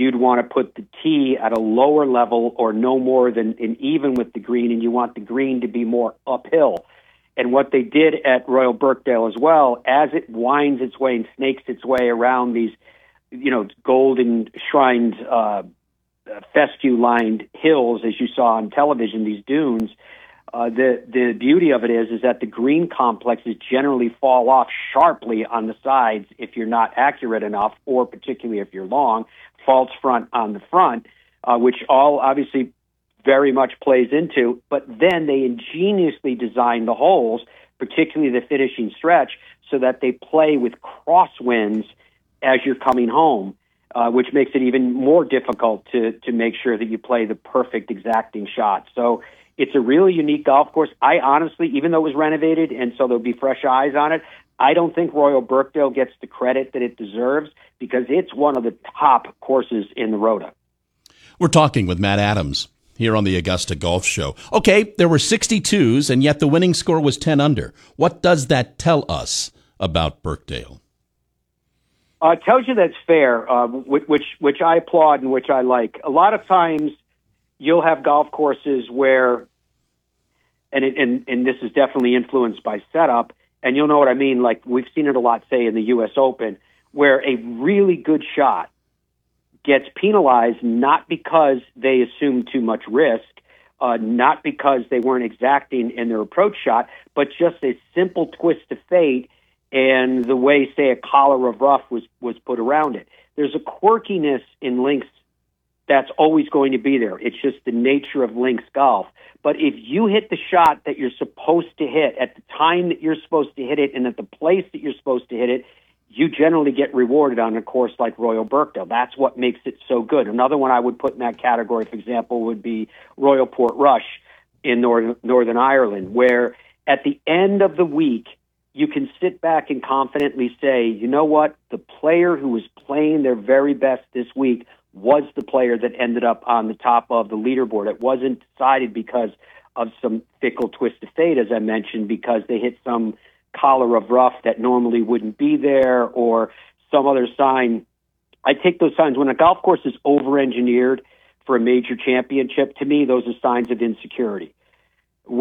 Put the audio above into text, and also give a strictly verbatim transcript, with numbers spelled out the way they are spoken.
you'd want to put the tee at a lower level or no more than an even with the green, and you want the green to be more uphill. And what they did at Royal Birkdale as well, as it winds its way and snakes its way around these, you know, golden shrined, uh, fescue-lined hills, as you saw on television, these dunes, uh, the the beauty of it is is that the green complexes generally fall off sharply on the sides if you're not accurate enough, or particularly if you're long, false front on the front, uh, which all obviously very much plays into. But then they ingeniously design the holes, particularly the finishing stretch, so that they play with crosswinds as you're coming home, uh, which makes it even more difficult to to make sure that you play the perfect exacting shot. So it's a really unique golf course. I honestly, even though it was renovated and so there'll be fresh eyes on it, I don't think Royal Birkdale gets the credit that it deserves because it's one of the top courses in the Rota. We're talking with Matt Adams here on the Augusta Golf Show. Okay, there were sixty-twos, and yet the winning score was ten under. What does that tell us about Birkdale? Uh, it tells you that's fair, uh, which, which which I applaud and which I like. A lot of times you'll have golf courses where, and, it, and and this is definitely influenced by setup, and you'll know what I mean, like we've seen it a lot, say, in the U S Open, where a really good shot gets penalized not because they assumed too much risk, uh, not because they weren't exacting in their approach shot, but just a simple twist of fate and the way, say, a collar of rough was, was put around it. There's a quirkiness in links that's always going to be there. It's just the nature of links golf. But if you hit the shot that you're supposed to hit at the time that you're supposed to hit it and at the place that you're supposed to hit it, you generally get rewarded on a course like Royal Birkdale. That's what makes it so good. Another one I would put in that category, for example, would be Royal Portrush in Northern, Northern Ireland, where at the end of the week, you can sit back and confidently say, you know what, the player who was playing their very best this week was the player that ended up on the top of the leaderboard. It wasn't decided because of some fickle twist of fate, as I mentioned, because they hit some collar of rough that normally wouldn't be there or some other sign. I take those signs when a golf course is over-engineered for a major championship. To me, those are signs of insecurity.